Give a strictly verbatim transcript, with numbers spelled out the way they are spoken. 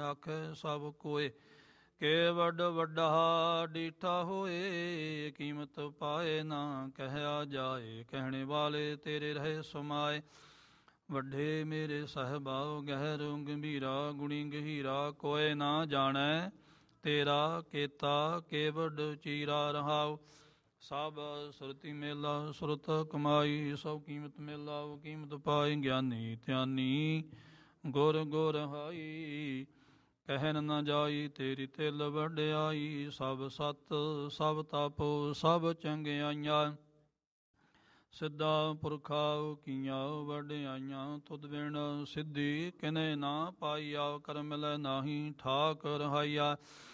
ਆਖੈ ਸਭ ਕੋਏ। ਕੇ ਵੱਡ ਵੱਡਾ ਡੀਠਾ ਹੋਏ, ਕੀਮਤ ਪਾਏ ਨਾ ਕਹਿਆ ਜਾਏ। ਕਹਿਣੇ ਵਾਲੇ ਤੇਰੇ ਰਹੇ ਸਮਾਏ, ਵੱਡੇ ਮੇਰੇ ਸਾਹਿਬਾਓ ਗਹਿਰ ਗੰਭੀਰਾ। ਗੁਣੀ ਗਹੀਰਾ ਕੋਏ ਨਾ ਜਾਣੈ, ਤੇਰਾ ਕੀਤਾ ਕੇਵਡ ਚੀਰਾ ਰਹਾਉ। ਸਭ ਸੁਰਤੀ ਮੇਲਾ ਸੁਰਤ ਕਮਾਈ, ਸਭ ਕੀਮਤ ਮੇਲਾ ਕੀਮਤ ਪਾਈ। ਗਿਆਨੀ ਧਿਆਨੀ ਗੁਰ ਗੁਰ ਹਾਈ, ਕਹਿਨ ਨਾ ਜਾਈ ਤੇਰੀ ਤਿਲ ਵਡਿਆਈ। ਸਭ ਸਤ ਸਭ ਤਪ ਸਭ ਚੰਗਿਆਈਆਂ, ਸਿੱਧਾ ਪੁਰਖਾ ਕੀਆਂ ਵਡਿਆਈਆਂ। ਤੁਧ ਬਿਨ ਸਿੱਧੀ ਕਿਨੇ ਨਾ ਪਾਈਆ, ਕਰ ਮਿਲੈ ਨਾਹੀ ਠਾਕ ਰਹਾਈਆ।